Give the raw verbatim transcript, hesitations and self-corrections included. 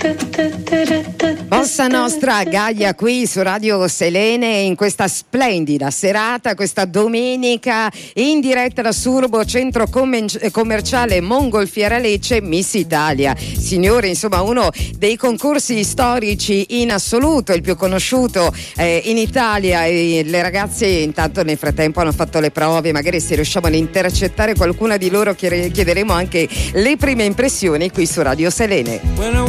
Bossa Nostra Gaia qui su Radio Selene in questa splendida serata, questa domenica in diretta da Surbo, centro commerciale Mongolfiera Lecce, Miss Italia. Signore, insomma, uno dei concorsi storici in assoluto, il più conosciuto eh, in Italia, e le ragazze intanto nel frattempo hanno fatto le prove, magari se riusciamo ad intercettare qualcuna di loro chiederemo anche le prime impressioni qui su Radio Selene.